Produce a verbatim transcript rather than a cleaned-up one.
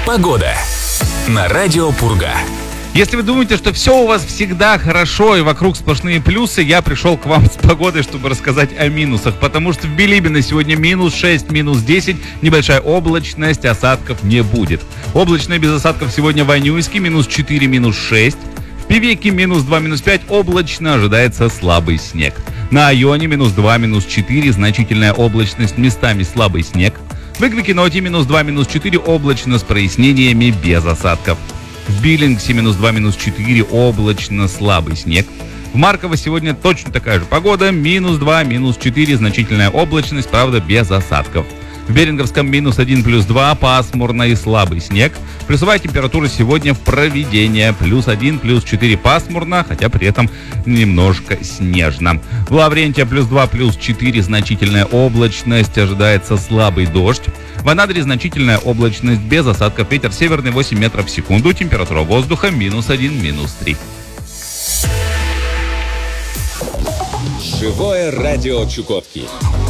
Погода на радио Пурга. Если вы думаете, что все у вас всегда хорошо и вокруг сплошные плюсы, я пришел к вам с погодой, чтобы рассказать о минусах. Потому что в Билибино сегодня минус шесть, минус десять, небольшая облачность, осадков не будет. Облачно без осадков сегодня в Анюйске, минус четыре, минус шесть. В Певеке минус два, минус пять, облачно, ожидается слабый снег. На Айоне минус два, минус четыре, значительная облачность, местами слабый снег. В Игвикиноте минус два, минус четыре, облачно с прояснениями без осадков. В Биллингсе минус два, минус четыре, облачно, слабый снег. В Марково сегодня точно такая же погода, минус два, минус четыре, значительная облачность, правда без осадков. В Беринговском минус один, плюс два, пасмурно и слабый снег. Плюсовая температура сегодня в Провидение, плюс один, плюс четыре, пасмурно, хотя при этом немножко снежно. В Лаврентия плюс два, плюс четыре, значительная облачность, ожидается слабый дождь. В Анадыре значительная облачность, без осадков, ветер северный восемь метров в секунду, температура воздуха минус один, минус три. Живое радио Чукотки.